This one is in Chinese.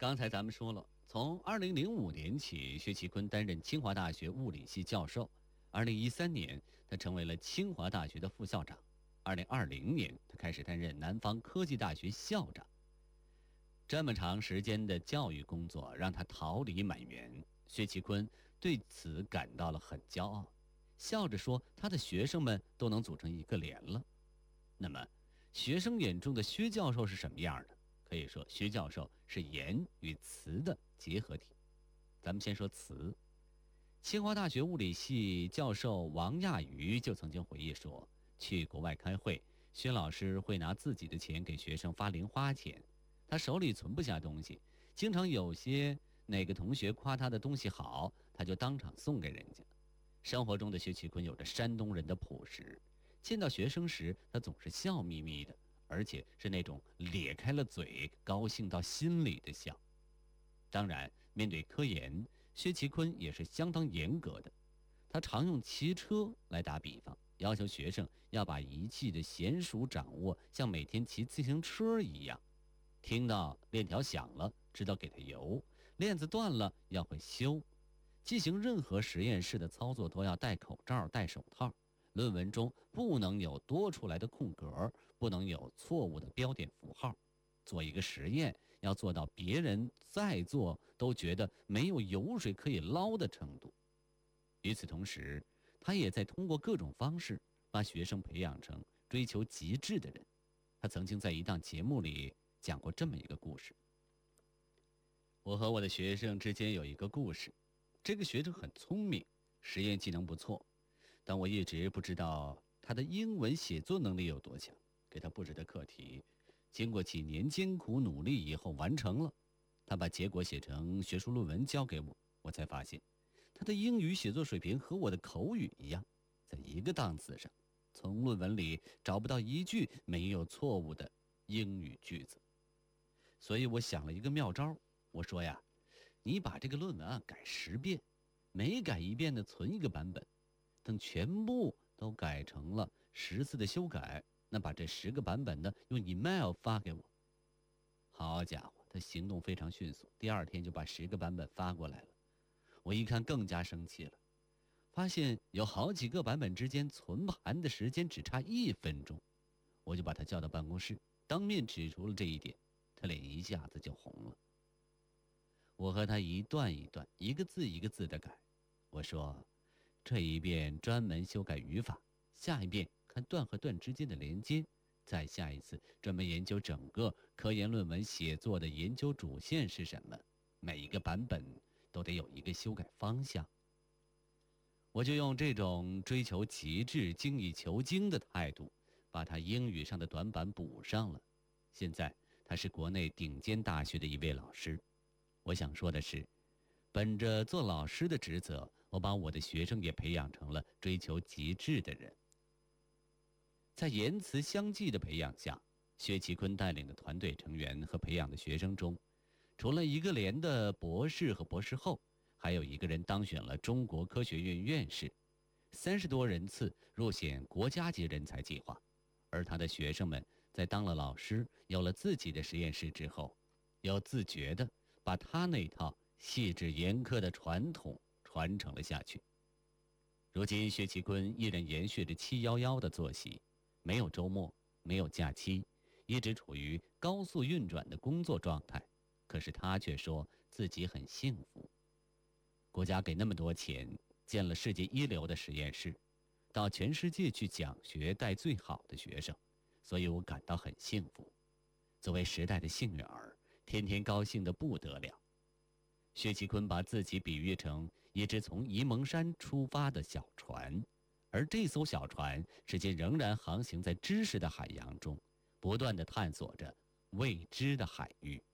刚才咱们说了，从2005年起，薛其坤担任清华大学物理系教授。2013年，他成为了清华大学的副校长。2020年，他开始担任南方科技大学校长。这么长时间的教育工作让他桃李满园，薛其坤对此感到了很骄傲，笑着说他的学生们都能组成一个连了。那么，学生眼中的薛教授是什么样的？可以说，薛教授是言与词的结合体。咱们先说词。清华大学物理系教授王亚瑜就曾经回忆说，去国外开会，薛老师会拿自己的钱给学生发零花钱，他手里存不下东西，经常有些哪个同学夸他的东西好，他就当场送给人家。生活中的薛其坤有着山东人的朴实，见到学生时他总是笑眯眯的，而且是那种咧开了嘴高兴到心里的笑。当然，面对科研，薛其坤也是相当严格的。他常用骑车来打比方，要求学生要把仪器的娴熟掌握，像每天骑自行车一样。听到链条响了，知道给它油；链子断了，要会修。进行任何实验室的操作都要戴口罩、戴手套。论文中不能有多出来的空格，不能有错误的标点符号。做一个实验，要做到别人再做都觉得没有油水可以捞的程度。与此同时，他也在通过各种方式把学生培养成追求极致的人。他曾经在一档节目里讲过这么一个故事：我和我的学生之间有一个故事。这个学生很聪明，实验技能不错，但我一直不知道他的英文写作能力有多强。给他布置的课题，经过几年艰苦努力以后完成了。他把结果写成学术论文交给我，我才发现他的英语写作水平和我的口语一样，在一个档次上。从论文里找不到一句没有错误的英语句子。所以我想了一个妙招，我说呀，你把这个论文改10遍，每改一遍的存一个版本，等全部都改成了10次的修改，那把这10个版本的用 email 发给我。好家伙，他行动非常迅速，第2天就把10个版本发过来了。我一看更加生气了，发现有好几个版本之间存盘的时间只差1分钟。我就把他叫到办公室，当面指出了这一点，他脸一下子就红了。我和他一段一段，一个字一个字的改。我说，这一遍专门修改语法，下一遍看段和段之间的连接，再下一次专门研究整个科研论文写作的研究主线是什么，每一个版本都得有一个修改方向。我就用这种追求极致、精益求精的态度，把他英语上的短板补上了。现在他是国内顶尖大学的一位老师。我想说的是，本着做老师的职责，我把我的学生也培养成了追求极致的人。在言辞相继的培养下，薛其坤带领的团队成员和培养的学生中，除了一个连的博士和博士后，还有一个人当选了中国科学院院士，30多人次入选国家级人才计划。而他的学生们在当了老师，有了自己的实验室之后，又自觉地把他那套细致严苛的传统传承了下去。如今薛其坤依然延续着711的作息，没有周末，没有假期，一直处于高速运转的工作状态。可是他却说自己很幸福。国家给那么多钱，建了世界一流的实验室，到全世界去讲学，带最好的学生，所以我感到很幸福。作为时代的幸运儿，天天高兴得不得了。薛其坤把自己比喻成一只从沂蒙山出发的小船，而这艘小船至今仍然航行在知识的海洋中，不断地探索着未知的海域。